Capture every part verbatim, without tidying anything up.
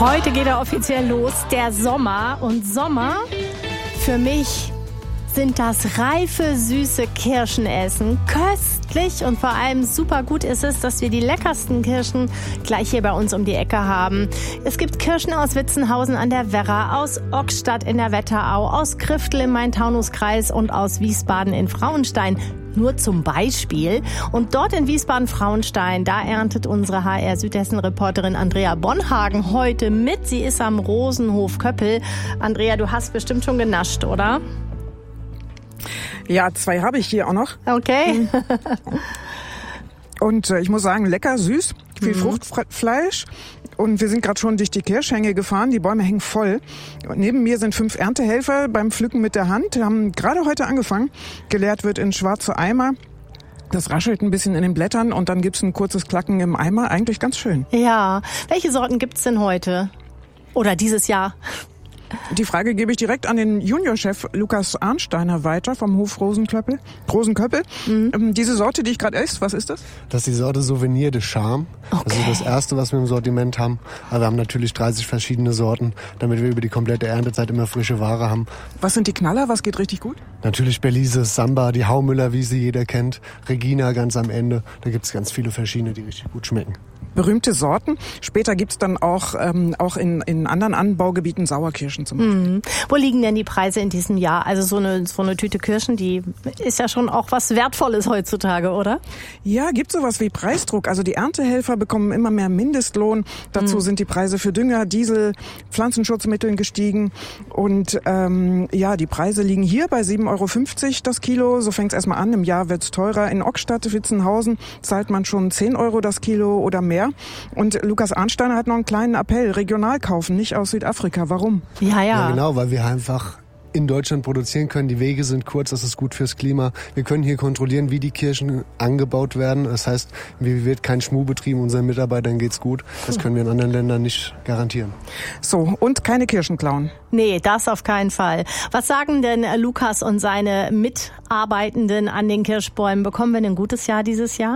Heute geht er offiziell los, der Sommer. Und Sommer, für mich sind das reife, süße Kirschenessen. Köstlich und vor allem super gut ist es, dass wir die leckersten Kirschen gleich hier bei uns um die Ecke haben. Es gibt Kirschen aus Witzenhausen an der Werra, aus Ockstadt in der Wetterau, aus Kriftel im Main-Taunus-Kreis und aus Wiesbaden in Frauenstein. Nur zum Beispiel. Und dort in Wiesbaden-Frauenstein, da erntet unsere H R Südhessen-Reporterin Andrea Bonhagen heute mit. Sie ist am Rosenhof Köppel. Andrea, du hast bestimmt schon genascht, oder? Ja, zwei habe ich hier auch noch. Okay. Und äh, ich muss sagen, lecker, süß, viel mhm. Fruchtfleisch. Und wir sind gerade schon durch die Kirschhänge gefahren. Die Bäume hängen voll. Und neben mir sind fünf Erntehelfer beim Pflücken mit der Hand. Die haben gerade heute angefangen. Geleert wird in schwarze Eimer. Das raschelt ein bisschen in den Blättern und dann gibt's ein kurzes Klacken im Eimer. Eigentlich ganz schön. Ja. Welche Sorten gibt's denn heute? Oder dieses Jahr? Die Frage gebe ich direkt an den Juniorchef Lukas Arnsteiner weiter vom Hof Rosenköppel. Rosenköppel. Mhm. Diese Sorte, die ich gerade esse, was ist das? Das ist die Sorte Souvenir de Charme. Okay. Das ist das erste, was wir im Sortiment haben. Aber wir haben natürlich dreißig verschiedene Sorten, damit wir über die komplette Erntezeit immer frische Ware haben. Was sind die Knaller? Was geht richtig gut? Natürlich Belize, Samba, die Haumüller, wie sie jeder kennt. Regina ganz am Ende. Da gibt's ganz viele verschiedene, die richtig gut schmecken. Berühmte Sorten. Später gibt's dann auch, ähm, auch in, in anderen Anbaugebieten Sauerkirschen zum Beispiel. Mhm. Wo liegen denn die Preise in diesem Jahr? Also so eine, so eine Tüte Kirschen, die ist ja schon auch was Wertvolles heutzutage, oder? Ja, gibt sowas wie Preisdruck. Also die Erntehelfer bekommen immer mehr Mindestlohn. Dazu mhm. sind die Preise für Dünger, Diesel, Pflanzenschutzmitteln gestiegen. Und ähm, ja, die Preise liegen hier bei sieben Euro fünfzig das Kilo. So fängt's erstmal an. Im Jahr wird's teurer. In Ockstadt, Witzenhausen zahlt man schon zehn Euro das Kilo oder mehr. Und Lukas Arnsteiner hat noch einen kleinen Appell. Regional kaufen, nicht aus Südafrika. Warum? Ja, ja. Ja, genau, weil wir einfach in Deutschland produzieren können. Die Wege sind kurz, das ist gut fürs Klima. Wir können hier kontrollieren, wie die Kirschen angebaut werden. Das heißt, hier wird kein Schmuh betrieben, unseren Mitarbeitern geht's gut. Das können wir in anderen Ländern nicht garantieren. So, und keine Kirschen klauen. Nee, das auf keinen Fall. Was sagen denn Lukas und seine Mitarbeitenden an den Kirschbäumen? Bekommen wir ein gutes Jahr dieses Jahr?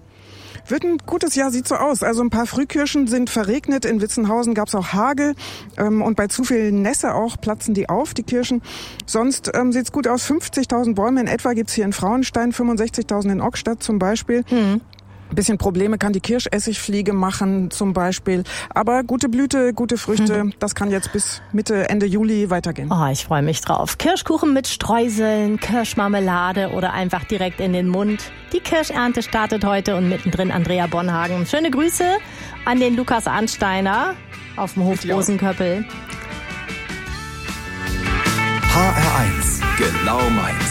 Wird ein gutes Jahr, sieht so aus. Also ein paar Frühkirschen sind verregnet. In Witzenhausen gab's auch Hagel. Ähm, und bei zu viel Nässe auch platzen die auf, die Kirschen. Sonst ähm, sieht's gut aus. fünfzigtausend Bäume in etwa gibt's hier in Frauenstein, fünfundsechzigtausend in Ockstadt zum Beispiel. Mhm. Ein bisschen Probleme kann die Kirschessigfliege machen zum Beispiel. Aber gute Blüte, gute Früchte, mhm. das kann jetzt bis Mitte, Ende Juli weitergehen. Oh, ich freue mich drauf. Kirschkuchen mit Streuseln, Kirschmarmelade oder einfach direkt in den Mund. Die Kirschernte startet heute und mittendrin Andrea Bonhagen. Schöne Grüße an den Lukas Arnsteiner auf dem Hof Rosenköppel. H R eins, genau meins.